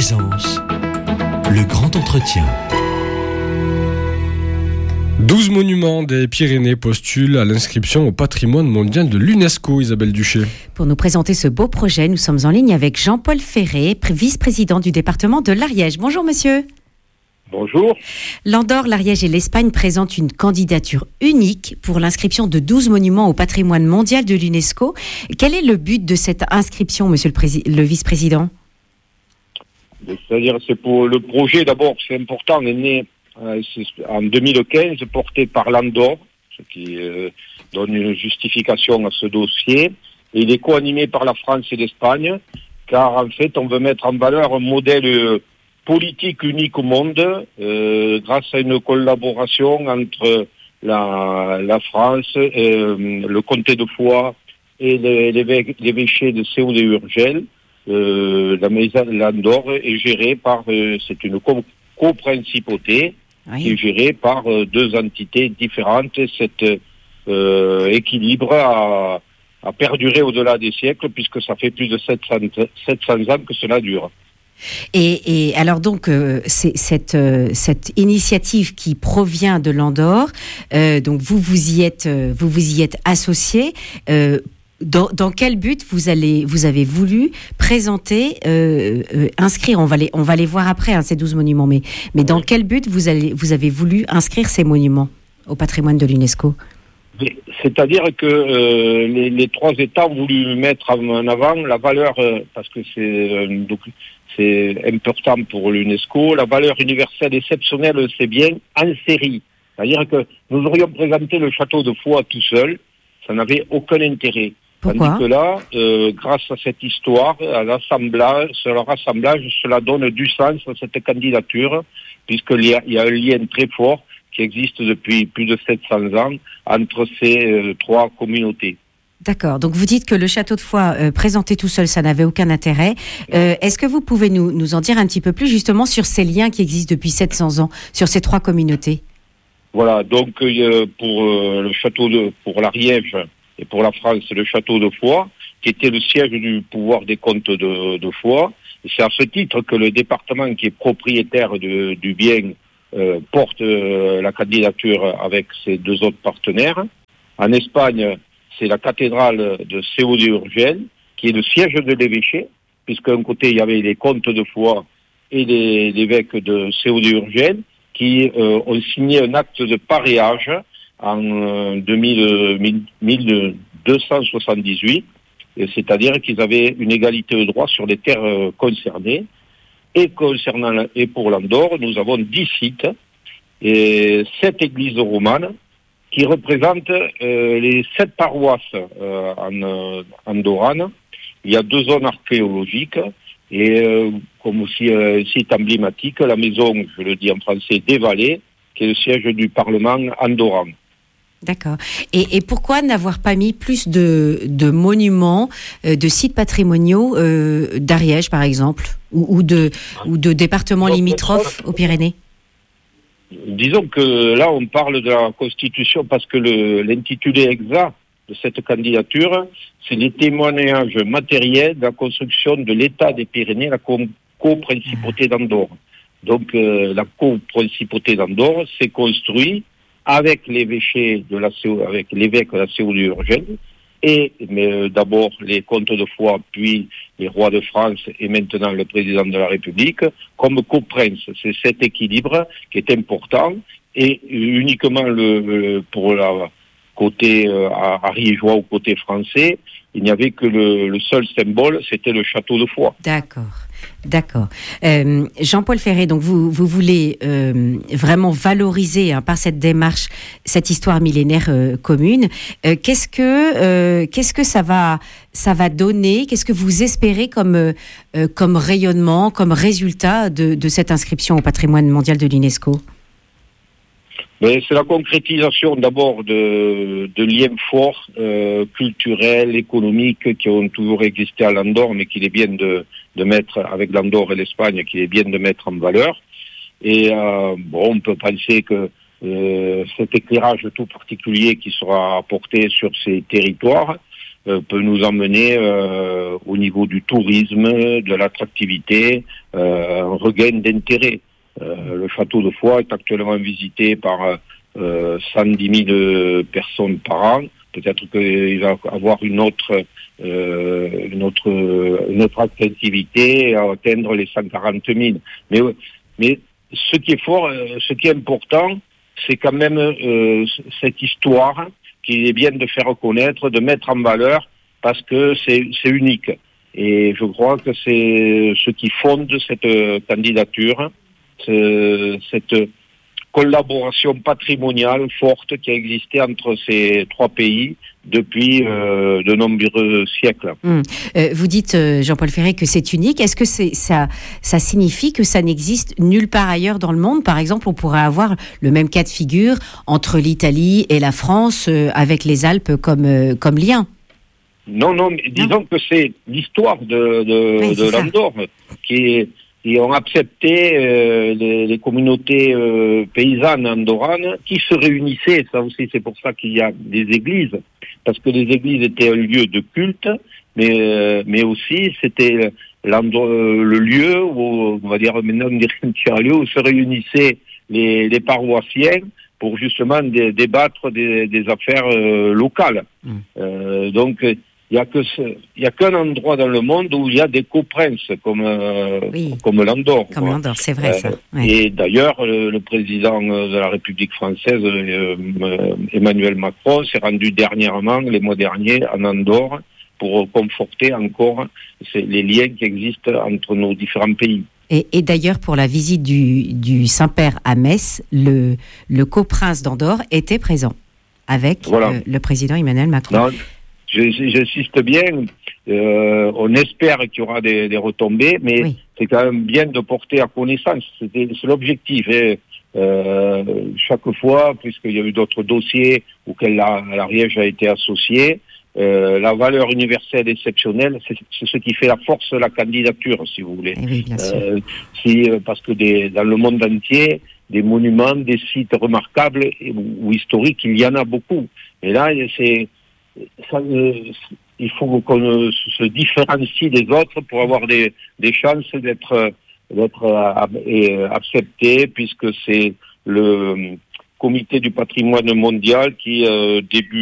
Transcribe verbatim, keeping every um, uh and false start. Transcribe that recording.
Présence, le grand entretien. douze monuments des Pyrénées postulent à l'inscription au patrimoine mondial de l'UNESCO, Isabelle Duché. Pour nous présenter ce beau projet, nous sommes en ligne avec Jean-Paul Ferré, vice-président du département de l'Ariège. Bonjour monsieur. Bonjour. L'Andorre, l'Ariège et l'Espagne présentent une candidature unique pour l'inscription de douze monuments au patrimoine mondial de l'UNESCO. Quel est le but de cette inscription, monsieur le, prési- le vice-président ? C'est-à-dire, c'est pour le projet, d'abord, c'est important, est né euh, c'est en deux mille quinze, porté par l'Andorre, ce qui euh, donne une justification à ce dossier. Et il est co-animé par la France et l'Espagne, car en fait, on veut mettre en valeur un modèle euh, politique unique au monde, euh, grâce à une collaboration entre la, la France, euh, le comté de Foix et l'évêché les, les de Séoul et Urgell. Euh, la maison l'Andorre est gérée par, euh, c'est une co- coprincipauté oui. qui est gérée par euh, deux entités différentes. Cet euh, équilibre a, a perduré au-delà des siècles, puisque ça fait plus de sept cents ans que cela dure. Et, et alors donc, euh, c'est cette, euh, cette initiative qui provient de l'Andorre, euh, donc vous vous y êtes, euh, vous vous y êtes associé. Euh, Dans, dans quel but vous, allez, vous avez voulu présenter, euh, euh, inscrire, on va, les, on va les voir après, hein, ces douze monuments, mais, mais dans quel but vous, allez, vous avez voulu inscrire ces monuments au patrimoine de l'UNESCO ? C'est-à-dire que euh, les, les trois États ont voulu mettre en avant la valeur, euh, parce que c'est, euh, donc, c'est important pour l'UNESCO, la valeur universelle exceptionnelle de ces biens en série. C'est-à-dire que nous aurions présenté le château de Foix tout seul, ça n'avait aucun intérêt. Pourquoi ? Tandis que là, euh, grâce à cette histoire, à l'assemblage, sur le rassemblage, cela donne du sens à cette candidature, puisqu'il y a, il y a un lien très fort qui existe depuis plus de sept cents ans entre ces euh, trois communautés. D'accord, donc vous dites que le château de Foix, euh, présenté tout seul, ça n'avait aucun intérêt. Euh, est-ce que vous pouvez nous, nous en dire un petit peu plus justement sur ces liens qui existent depuis sept cents ans, sur ces trois communautés ? Voilà, donc euh, pour euh, le château de, pour l'Ariège et pour la France, le château de Foix, qui était le siège du pouvoir des comtes de, de Foix. Et c'est à ce titre que le département qui est propriétaire de, du bien euh, porte euh, la candidature avec ses deux autres partenaires. En Espagne, c'est la cathédrale de Séoul et Urgell, qui est le siège de l'évêché, puisqu'un côté il y avait les comtes de Foix et les, l'évêque de Séoul et Urgell, qui euh, ont signé un acte de paréage en euh, deux mille, mille deux cent soixante-dix-huit, et c'est-à-dire qu'ils avaient une égalité de droit sur les terres euh, concernées. Et concernant et pour l'Andorre, nous avons dix sites et sept églises romanes qui représentent euh, les sept paroisses euh, en euh, andorranes. Il y a deux zones archéologiques. Et euh, comme aussi un euh, site emblématique, la maison, je le dis en français, des Vallées, qui est le siège du Parlement andorran. D'accord. Et, et pourquoi n'avoir pas mis plus de, de monuments, euh, de sites patrimoniaux euh, d'Ariège, par exemple, ou, ou, de, ou de départements limitrophes aux Pyrénées ? Disons que là, on parle de la Constitution parce que le, l'intitulé exact de cette candidature, c'est les témoignages matériels de la construction de l'État des Pyrénées, la coprincipauté d'Andorre. Donc, euh, la coprincipauté d'Andorre s'est construite avec l'évêché de la Séoul, avec l'évêque de la Séoul et Urgell, et mais, euh, d'abord les comtes de Foix, puis les rois de France et maintenant le président de la République, comme coprince. C'est cet équilibre qui est important, et uniquement le, le pour la côté euh, ariégeois ou côté français, il n'y avait que le, le seul symbole, c'était le château de Foix. D'accord, d'accord. Euh, Jean-Paul Ferré, donc vous, vous voulez euh, vraiment valoriser hein, par cette démarche cette histoire millénaire euh, commune. Euh, qu'est-ce que euh, qu'est-ce que ça va ça va donner ? Qu'est-ce que vous espérez comme euh, comme rayonnement, comme résultat de, de cette inscription au patrimoine mondial de l'UNESCO ? Mais c'est la concrétisation d'abord de, de liens forts, euh, culturels, économiques, qui ont toujours existé à l'Andorre, mais qu'il est bien de, de mettre, avec l'Andorre et l'Espagne, qu'il est bien de mettre en valeur. Et euh, bon, on peut penser que euh, cet éclairage tout particulier qui sera apporté sur ces territoires euh, peut nous emmener euh, au niveau du tourisme, de l'attractivité, euh, un regain d'intérêt. Euh, le château de Foix est actuellement visité par euh, cent dix mille personnes par an. Peut-être qu'il va avoir une autre, euh, une autre, une autre attractivité à atteindre les cent quarante mille. Mais, mais ce qui est fort, ce qui est important, c'est quand même euh, cette histoire qu'il est bien de faire connaître, de mettre en valeur, parce que c'est, c'est unique. Et je crois que c'est ce qui fonde cette candidature, ce, cette collaboration patrimoniale forte qui a existé entre ces trois pays depuis euh, de nombreux siècles. Mmh. Euh, vous dites, euh, Jean-Paul Ferré, que c'est unique. Est-ce que c'est, ça, ça signifie que ça n'existe nulle part ailleurs dans le monde ? Par exemple, on pourrait avoir le même cas de figure entre l'Italie et la France, euh, avec les Alpes comme, euh, comme lien. Non, non, mais disons non. que c'est l'histoire de, de, oui, de l'Andorre qui est... Ils ont accepté euh, les, les communautés euh, paysannes andorranes qui se réunissaient. Ça aussi, c'est pour ça qu'il y a des églises, parce que les églises étaient un lieu de culte, mais euh, mais aussi c'était le lieu où, on va dire maintenant, un lieu où se réunissaient les, les paroissiens pour justement dé, débattre des, des affaires euh, locales. Mmh. Euh, donc il y a que ce, il y a qu'un endroit dans le monde où il y a des coprinces comme euh, oui. comme l'Andorre. Comme quoi. l'Andorre, c'est vrai euh, ça. Ouais. Et d'ailleurs, le, le président de la République française, euh, Emmanuel Macron, s'est rendu dernièrement, les mois derniers, en Andorre pour conforter encore les liens qui existent entre nos différents pays. Et, et d'ailleurs, pour la visite du, du Saint-Père à Metz, le, le coprince d'Andorre était présent avec voilà. le, le président Emmanuel Macron. Non. J'insiste bien, euh, on espère qu'il y aura des, des retombées, mais oui. c'est quand même bien de porter à connaissance. C'était, c'est l'objectif. Et, euh, chaque fois, puisqu'il y a eu d'autres dossiers auxquels la, l'Ariège a été associée, euh, la valeur universelle exceptionnelle, c'est, c'est ce qui fait la force de la candidature, si vous voulez. Oui, bien sûr. Euh, si, parce que des, dans le monde entier, des monuments, des sites remarquables ou, ou historiques, il y en a beaucoup. Et là, c'est... Ça, euh, il faut qu'on euh, se différencie des autres pour avoir des, des chances d'être, d'être euh, accepté, puisque c'est le comité du patrimoine mondial qui, euh, début